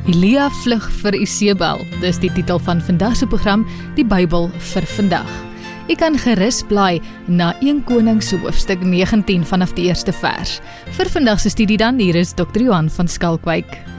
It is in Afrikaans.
Elia vlug vir Isebel, dis die titel van vandag se program, die Bybel vir vandag. Jy kan gerus blaai na 1 Konings hoofstuk 19 vanaf die eerste vers. Vir vandag se studie dan, hier is Dr. Johan van Skalkwyk.